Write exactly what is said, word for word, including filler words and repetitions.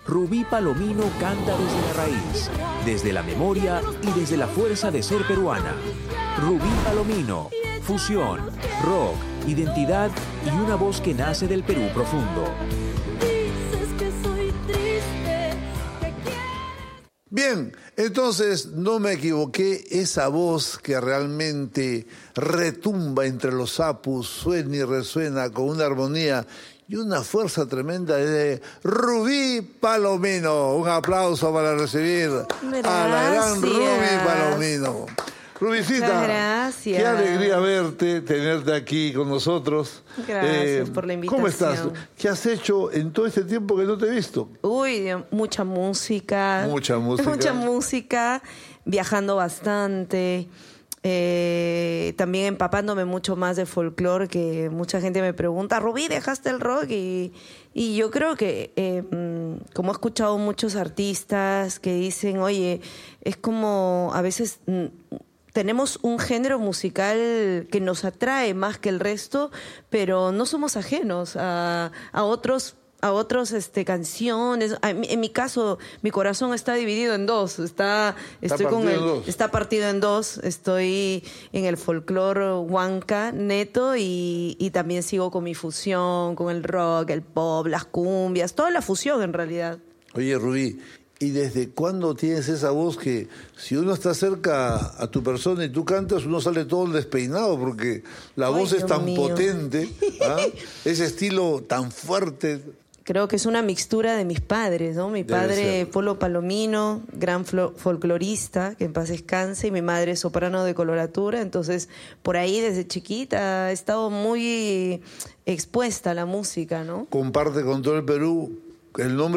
Rubí Palomino canta desde la raíz, desde la memoria y desde la fuerza de ser peruana. Rubí Palomino, fusión, rock, identidad y una voz que nace del Perú profundo. Bien, entonces no me equivoqué, esa voz que realmente retumba entre los apus, suena y resuena con una armonía y una fuerza tremenda de Rubí Palomino. Un aplauso para recibir Gracias. a la gran Rubí Palomino. Rubicita, gracias. Qué alegría verte, tenerte aquí con nosotros. Gracias eh, por la invitación. ¿Cómo estás? ¿Qué has hecho en todo este tiempo que no te he visto? Uy, mucha música. Mucha música. Mucha música, viajando bastante. Eh, también empapándome mucho más de folclore, que mucha gente me pregunta, Rubí, ¿dejaste el rock? Y, y yo creo que, eh, como he escuchado muchos artistas que dicen, oye, es como a veces... tenemos un género musical que nos atrae más que el resto, pero no somos ajenos a, a otros a otros este canciones. En mi caso, mi corazón está dividido en dos. Está, estoy está con el, dos. está partido en dos. Estoy en el folclore huanca neto y, y también sigo con mi fusión, con el rock, el pop, las cumbias, toda la fusión en realidad. Oye, Rubí, ¿y desde cuándo tienes esa voz que si uno está cerca a tu persona y tú cantas, uno sale todo despeinado porque la Ay, voz es Dios tan mío. potente, ¿ah? Ese estilo tan fuerte? Creo que es una mixtura de mis padres, ¿no? Mi Debe padre, ser. Polo Palomino, gran flo- folclorista, que en paz descanse, y mi madre, soprano de coloratura. Entonces, por ahí desde chiquita he estado muy expuesta a la música, ¿no? Comparte con todo el Perú el nombre